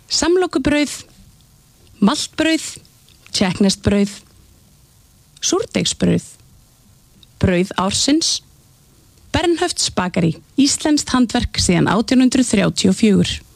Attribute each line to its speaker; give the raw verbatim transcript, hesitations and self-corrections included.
Speaker 1: samlokubrauð, maltbrauð, tékkneskt-brauð, súrdeigsbrauð, brauð ársins, Bernhöfts bakari, íslenskt handverk síðan átján hundrað þrjátíu og fjögur.